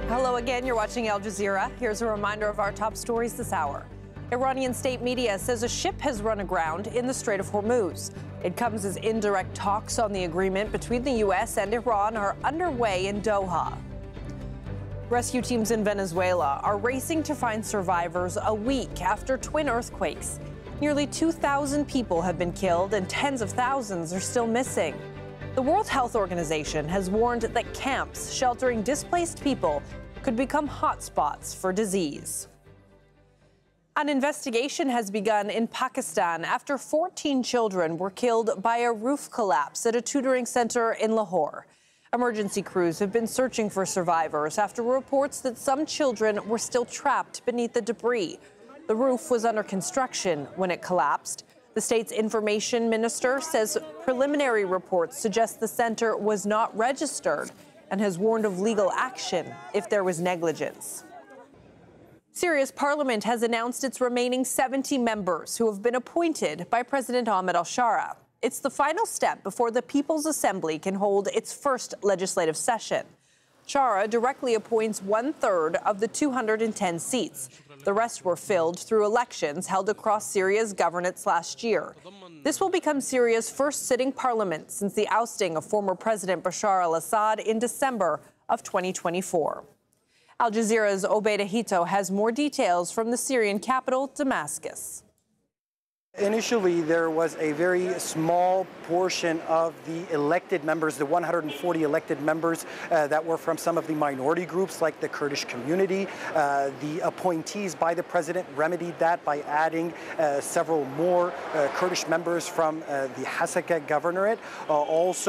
Hello again, you're watching Al Jazeera. Here's a reminder of our top stories this hour. Iranian state media says a ship has run aground in the Strait of Hormuz. It comes as indirect talks on the agreement between the U.S. and Iran are underway in Doha. Rescue teams in Venezuela are racing to find survivors a week after twin earthquakes. Nearly 2,000 people have been killed and tens of thousands are still missing. The World Health Organization has warned that camps sheltering displaced people could become hotspots for disease. An investigation has begun in Pakistan after 14 children were killed by a roof collapse at a tutoring center in Lahore. Emergency crews have been searching for survivors after reports that some children were still trapped beneath the debris. The roof was under construction when it collapsed. The state's information minister says preliminary reports suggest the center was not registered and has warned of legal action if there was negligence. Syria's parliament has announced its remaining 70 members who have been appointed by President Ahmed al-Shara. It's the final step before the People's Assembly can hold its first legislative session. Shara directly appoints 1/3 of the 210 seats. The rest were filled through elections held across Syria's governance last year. This will become Syria's first sitting parliament since the ousting of former President Bashar al-Assad in December of 2024. Al Jazeera's Obeida Hito has more details from the Syrian capital, Damascus. Initially, there was a very small portion of the elected members, the 140 elected members that were from some of the minority groups like the Kurdish community. The appointees by the president remedied that by adding several more Kurdish members from the Hasaka governorate. Also,